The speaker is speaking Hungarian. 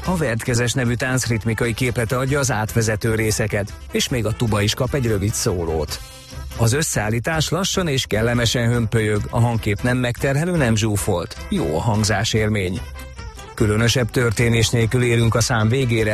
A Vertkezes nevű táncritmikai képlet adja az átvezető részeket, és még a tuba is kap egy rövid szólót. Az összeállítás lassan és kellemesen hömpölyög, a hangkép nem megterhelő, nem zsúfolt. Jó a hangzásélmény. Különösebb történés nélkül érünk a szám végére,